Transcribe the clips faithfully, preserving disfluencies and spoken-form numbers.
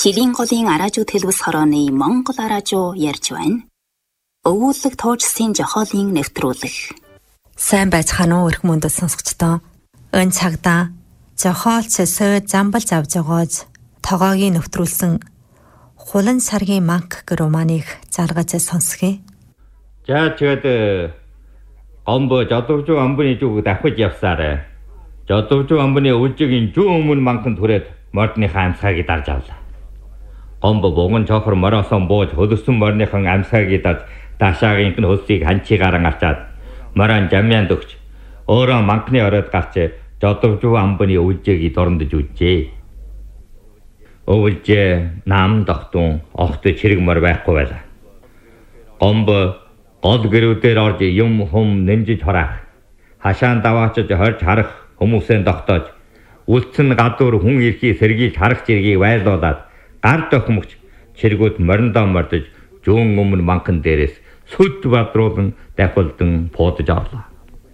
Шилийн голын араажуу төлөвс хорооны Монгол араажуу ярьж байна. Өвүүлэг туужсын жохоолын нэвтрүүлэг. Сайн байцгаана уу эрх мөндөд сонсогчдоо. Энэ цагта жохоол цэсөө замбал завж байгаач тогоогийн нэвтрүүлсэн Хулан саргийн манк гэх романыг заргаж сонсгий. За тэгээд гомбо жодовжуу амбны зүг давхиж явсаар жодовжуу амбны үлжигийн зүүн өмнө манхан түрээд мордныхаа амсгагийг дарж авлаа. Гомбо буган чохор моросон бууж хөлсөн морныхан амсгагийг дарж даашаагийн хөлсийг ханчигаар арчаад морон жамяанд өгч өөрөө манхны оройд гарч жодовжуу амбны үлжигийг дорндож үжжээ. Өвөлжээ нам дохтун огт чирэг мор байхгүй байлаа. Гомбо гол гэрүүдээр орж юм хум нэмжиж харах, хашаан даваачж хорж харах хүмүүсээ тогтоож, үлдсэн гадуур хүн ирхий сэргийж харах зэргийг байлуулаад гар дохмогч чиргүүд мориндоо мордож зүүн өмнө манхан дээрээс сүд бадруулан дахилдан буудаж орлоо.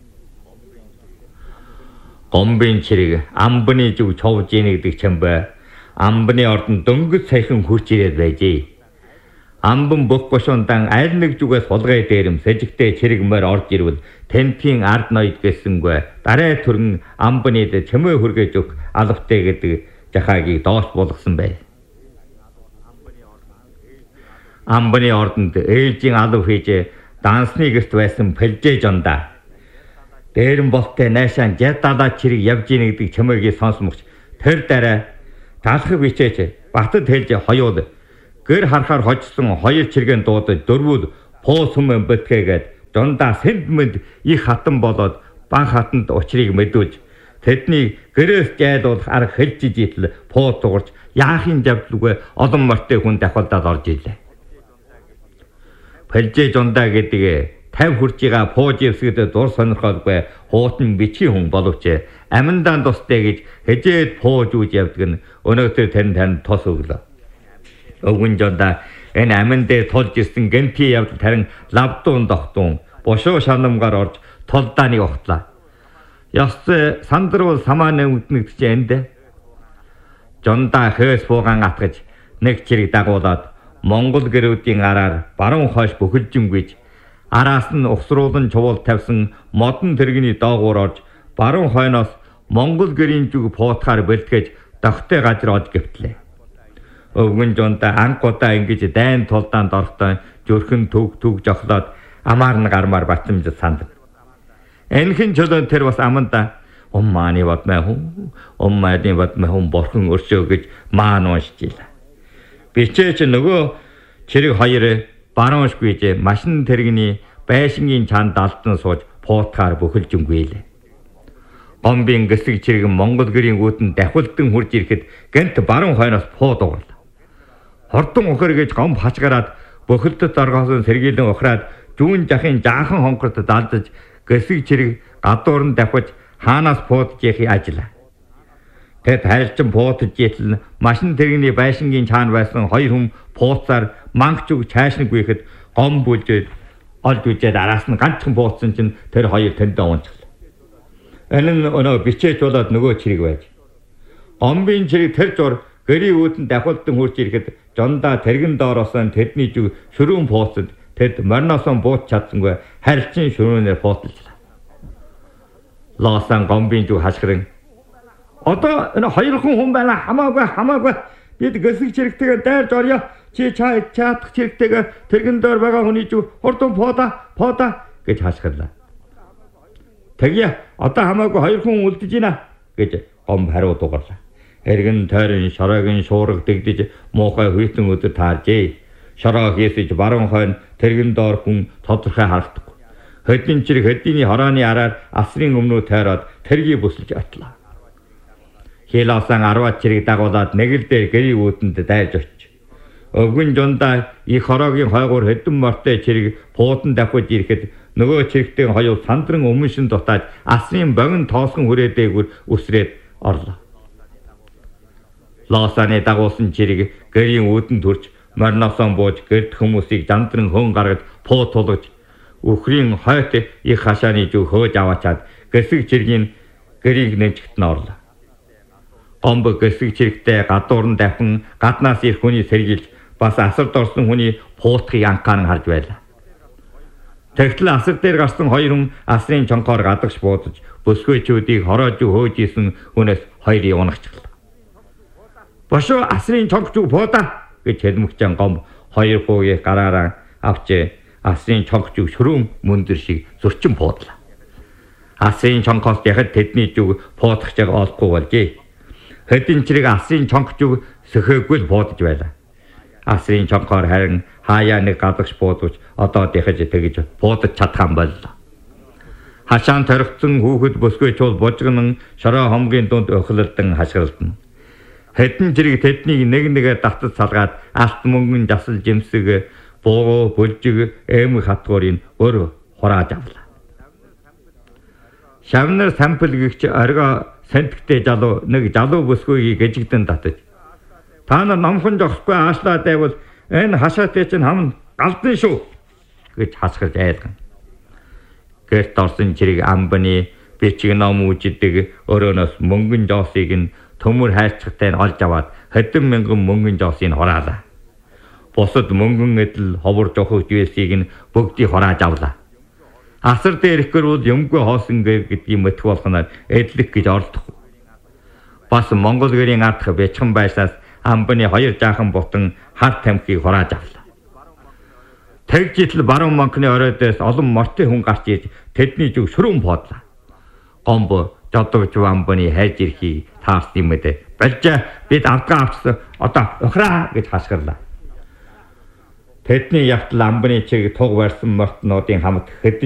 Гомбын чирэг амбны зүг цовж ийн гэдэг чамбай амбны ордон дөнгөж саяхан хурч ирээд байжээ. Амбан бүх гошондан аль нэг зүгээс хулгай дээрэм сэжигтэй чирэг морь орж ирвэл тентийн ард ноёд гэсэнгүй дараа төрн амбнyd чимээ хүргэж өг алавтай гэдэг жахаагийг доош болгосон бай. Амбны ордонд ээлжийн алав хийж дансны гэрт байсан пэлжээ жондаа дээрэн болтой найшаан жадалаа чирэг явж ийн гэдэг чимээгийг сонсмогч тэр дараа талхаг бичээч батад хэлж хоёул гэр харахаар хожсон хоёр чиргэн дуудаж дөрвөл пуус хүмэн бэтгээгээд дундаа сэндмэнд их хатан болоод бан хатанд учрыг мэдүүлж тэдний гэрээс жайлуулах арга хэлжиж итл пуу тугарч яахын завдлгүй олон мортой хүн дахилдаад орж ирлээ. Пэлжээ жундаа гэдэг тавь хурцыгаа пууж ивсгэд дур сонирхолгүй хуутан бичгийн хүн боловч аминдаан тустай гэж хэжээд пууж үүж явдаг нь өнөөдөр тань тань тос өглөө. Өвгөн жонда энэ амин дээр тулж ирсэн гэнти явдал тарин лавдуун дохтун бошоо шанамгаар орж толдааныг огтлаа. Яс сандруул самааны үднэгдэж энд жонда хөөс буугаан атгаж нэг чирэг дагуулад Монгол гэрүүдийн араар баруун хойш бүхэлжингүйж араас нь ухсруулан чувал тавьсан модон тэрэгний доогуур орж баруун хойноос Монгол гэрийн зүг пуутахаар бэлтгэж дохтой газар олж гэвтлээ. Өвгөн жонда анхудаа ингэж дайн тулдаанд орохдоо зүрхэн төг төг жохлоод амаар нь гармаар батимж санд. Энхэн чөлөө тэр бас аманда уммааны бадмаа хүн уммааны бадмаа хүн борхон өршөө гэж маан уншижээ. Бичээч нөгөө чирэг хоёр баруунш гүйж машин тэрэгний байшингийн чанд алтан сууж пуутахаар бүхэлжингүй. Гомбын гэсэг чирэг Монгол гэрийн үүдэн дахилдан хурж ирэхэд гэнт баруун хойноос пуу дугарлаа. Хортон ухар гэж гомб хачгараад бөхөлдөд оргоосон сэргийлэн ухраад зүүн жахын жаахан хонхорт далдаж гэсэг чирэг гадуур нь давхиж хаанаас пуудж яхи ажиллаа. Тэд хайлчин пуудж итл машин тэрэгний байшингийн чаан байсан хоёр хүн пууцаар манх зүг чаашныг гүйхэд гом бүлжээд олж үжээд араас нь ганцхан пуудсан чинь тэр хоёр тэндээ унчихлаа. Энэ нь өнөө бичээч болоод нөгөө чирэг байж. Гомбын чирэг тэр зур гэрийн үүдэн дахилдан хурж ирэхэд жондаа тэргэн доороос нь тэдний зүг шөрүүн пууцад тэд морноосоо бууч чадсангүй харилцан шөрөөнөөр пуутлжлаа. Лоосан гомбын зүг хашгирэн одоо энэ хоёр хүн хүн байна хамаагүй хамаагүй бид гэсэг чирэгтэйгээ дайрж орё чи чаа чаадах чирэгтэйгээ тэргэн дээр байгаа хүний зүг хурдан поода поода гэж хашгирлаа. Тэгье одоо хамаагүй хоёр хүн үлдэж байна гэж гомб хариу дугарлаа. Эргэн тойрон шороогийн шуурга дэгдэж муухай хүйтэн өдөр тааржээ. Шороо хийсэж баруун хойно тэргэн доор хүн тодорхой харагдахгүй. Хөдийн чирэг хөдийний хорооны араар асрын өмнөө тойроод тэргийг бүсэлж отлоо. Хилоосан арваад чирэг дагуулад нэг л дээр гэрийн үүдэнд дайрж очив. Өвгөн жундаа их хороогийн хойгуур хөдөн мортой чирэг пуудан давхиж ирэхэд нөгөө чирэгтэй хоёул сандран өмнөшин дутаад асрын богино тоосгон хүрээдэгүр үсрээд орлоо. Лоосаны дагуулсан чирэг гэрийн үүдэнд төрж морноосоо бууж гэрд хүмүүсийг жандран хөн гаргаж пуу тулгаж өхрийн хойт их хашааны зүг хөөж аваачаад гэсэг чиргийн гэрийг нэмжигт нь орлоо. Гомбо гэсэг чирэгтэй гадуур нь давхин гаднаас ирэх хүний сэргийлж бас асард орсон хүний пуутхыг анхааран харж байлаа. Тэгтэл асар дээр гарсан хоёр хүн асрын чонхоор гадагш буудаж бөсгөөчүүдийг хороож хөөж исэн хүнээс хоёрыг унагчлаа. Бошоо асрын чонхч буудаа гэж хэлмэгчэн гом хоёр хуугийг гараараа авч асрын чонхч шөрөөн мөндөр шиг зөрчин буудлаа. Асрын чонхоос яхад тэдний зүг буудах чиг олохгүй болжээ. Хэдин чирэг асрын чонхч сөхөөгүй л буудаж байлаа. Асрын чонхоор харин хаяа нэг гадагш буудаж одоо дэхэж тэгж буудаж чадхан боллоо. Хашаан торигдсон хүүхэд бөсгөөчүүл бужигнан шороо хомгийн дунд өхлөлдөн хашгиралдана. Хэдэн чирэг тэднийг нэг нэгэ давтаж салгаад алт мөнгөн жасал жимсэг буу бүлжиг эм хатгуурын өр хурааж авлаа. Шавнар сампл гихч оргоо сэнтгтэй залуу нэг залуу бөсгөөгийг гжигдэн татаж та нар номхон жогсохгүй аашлаа дайвал энэ хашаатай чинь хам галдан шүү гэж хасгаж айлган. Гэрт орсон чирэг амбаны бичиг ном үжидэг өрөөнөөс мөнгөн жоосыг нь төмөр хайрцагтай нь олж аваад хэдэн мянган мөнгөн жоосыг хураалаа. Бусад мөнгөн эдэл ховор жохож юусыг нь бүгдийг хурааж авлаа. Асар дээр ихгэрүүд юмгүй хоосон гэдгийг мэдэх болгоноор эдлэх гэж оролдох. Бас Монгол гэрийн ардх бяцхан байсаас амбаны хоёр жаахан бутан хар тамхиг хурааж авлаа. Тэгжитл баруун монхны оройдоос олон мортой хүн гарч ирж тэдний зүг шөрөөн боодлаа. Гомбо жодогч амбаны хайж ирэхийг таарсан юм ээ. Болж бид авдгаа авчсан одоо охраа гэж хашгирлаа. Тэдний явтал амбаны чиг туг барьсан мортнуудын хамт хэдэн